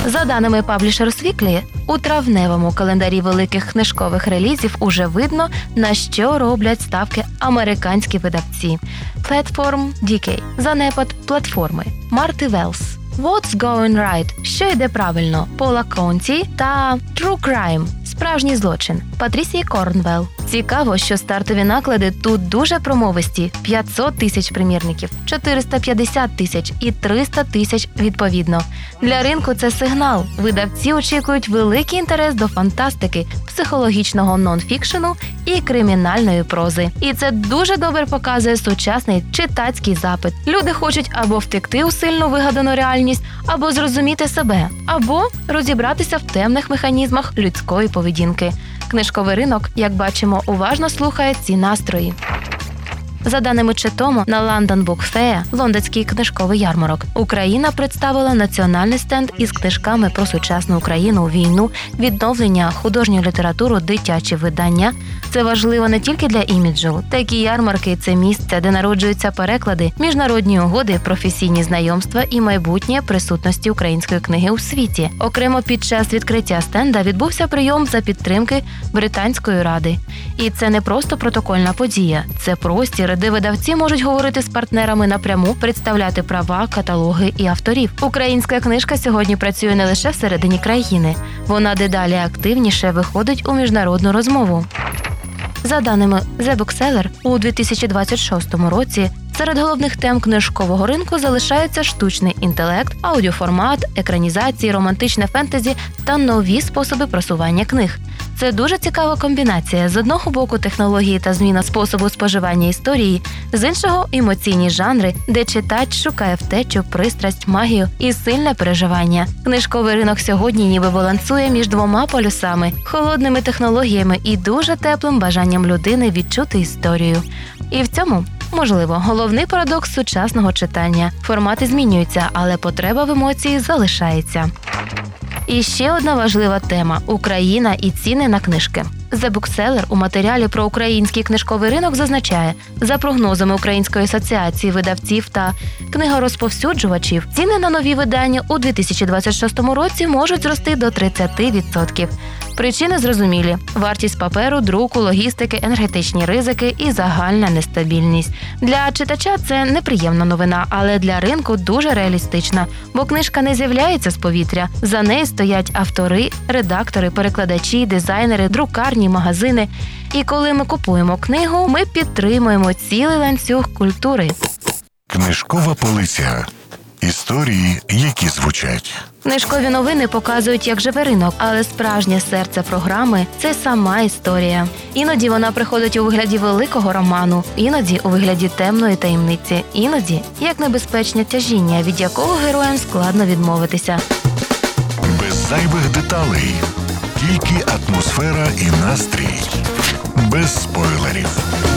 За даними Publishers Weekly, у травневому календарі великих книжкових релізів уже видно, на що роблять ставки американські видавці. Platform Decay – занепад платформи. Марти Велс – What's Going Right – що йде правильно, Пола Конті та True Crime – справжній злочин, Патрісії Корнвелл. Цікаво, що стартові наклади тут дуже промовисті – 500 тисяч примірників, 450 тисяч і 300 тисяч відповідно. Для ринку це сигнал. Видавці очікують великий інтерес до фантастики, психологічного нон-фікшену і кримінальної прози. І це дуже добре показує сучасний читацький запит. Люди хочуть або втекти у сильно вигадану реальність, або зрозуміти себе, або розібратися в темних механізмах людської поведінки. Книжковий ринок, як бачимо, уважно слухає ці настрої. За даними Читому, на London Book Fair, лондонський книжковий ярмарок, Україна представила національний стенд із книжками про сучасну Україну, війну, відновлення, художню літературу, дитячі видання. Це важливо не тільки для іміджу. Такі ярмарки – це місце, де народжуються переклади, міжнародні угоди, професійні знайомства і майбутнє присутності української книги у світі. Окремо під час відкриття стенда відбувся прийом за підтримки Британської ради. І це не просто протокольна подія, це простір, де видавці можуть говорити з партнерами напряму, представляти права, каталоги і авторів. Українська книжка сьогодні працює не лише всередині країни. Вона дедалі активніше виходить у міжнародну розмову. За даними The Bookseller, у 2026 році серед головних тем книжкового ринку залишаються штучний інтелект, аудіоформат, екранізації, романтичне фентезі та нові способи просування книг. Це дуже цікава комбінація. З одного боку технології та зміна способу споживання історії, з іншого – емоційні жанри, де читач шукає втечу, пристрасть, магію і сильне переживання. Книжковий ринок сьогодні ніби балансує між двома полюсами – холодними технологіями і дуже теплим бажанням людини відчути історію. І в цьому, можливо, головний парадокс сучасного читання. Формати змінюються, але потреба в емоції залишається. І ще одна важлива тема – Україна і ціни на книжки. The Bookseller у матеріалі про український книжковий ринок зазначає, за прогнозами Української асоціації видавців та книгорозповсюджувачів, ціни на нові видання у 2026 році можуть зрости до 30%. Причини зрозумілі – вартість паперу, друку, логістики, енергетичні ризики і загальна нестабільність. Для читача це неприємна новина, але для ринку дуже реалістична, бо книжка не з'являється з повітря. За нею стоять автори, редактори, перекладачі, дизайнери, друкарні, магазини. І коли ми купуємо книгу, ми підтримуємо цілий ланцюг культури. Книжкова полиця. Історії, які звучать. Книжкові новини показують, як живе ринок, але справжнє серце програми – це сама історія. Іноді вона приходить у вигляді великого роману, іноді у вигляді темної таємниці, іноді як небезпечне тяжіння, від якого героям складно відмовитися. Без зайвих деталей. Тільки атмосфера і настрій. Без спойлерів.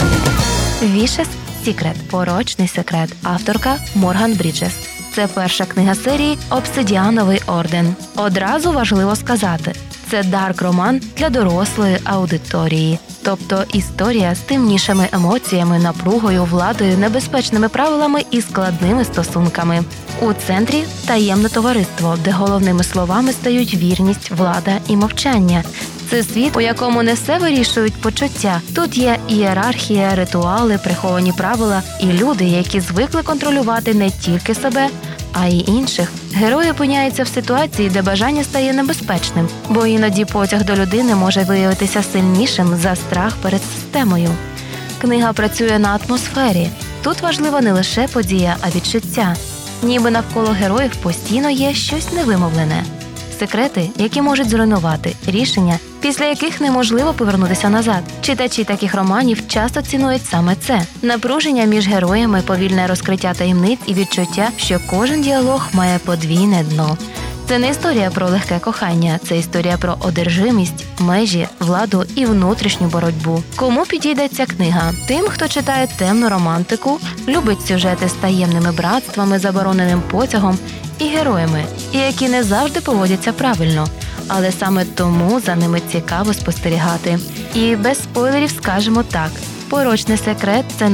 Vicious Secret – порочний секрет. Авторка Морган Бріджес. Це перша книга серії «Обсидіановий орден». Одразу важливо сказати – це дарк-роман для дорослої аудиторії. Тобто історія з темнішими емоціями, напругою, владою, небезпечними правилами і складними стосунками. У центрі – таємне товариство, де головними словами стають вірність, влада і мовчання. Це світ, у якому не все вирішують почуття. Тут є ієрархія, ритуали, приховані правила і люди, які звикли контролювати не тільки себе, а й інших. Герої опиняються в ситуації, де бажання стає небезпечним, бо іноді потяг до людини може виявитися сильнішим за страх перед системою. Книга працює на атмосфері. Тут важлива не лише подія, а відчуття. Ніби навколо героїв постійно є щось невимовлене. Секрети, які можуть зруйнувати, рішення, після яких неможливо повернутися назад. Читачі таких романів часто цінують саме це. Напруження між героями, повільне розкриття таємниць і відчуття, що кожен діалог має подвійне дно. Це не історія про легке кохання, це історія про одержимість, межі, владу і внутрішню боротьбу. Кому підійде ця книга? Тим, хто читає темну романтику, любить сюжети з таємними братствами, забороненим потягом і героями, які не завжди поводяться правильно. Але саме тому за ними цікаво спостерігати. І без спойлерів скажемо так. «Порочний секрет» – це